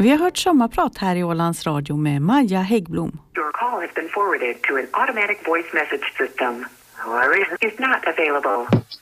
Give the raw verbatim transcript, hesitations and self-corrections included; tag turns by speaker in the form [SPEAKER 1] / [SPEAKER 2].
[SPEAKER 1] Vi har hört sommarprat här i Ålands Radio med Maja Häggblom.
[SPEAKER 2] Your call has been forwarded to an automatic voice message system. Or is not available.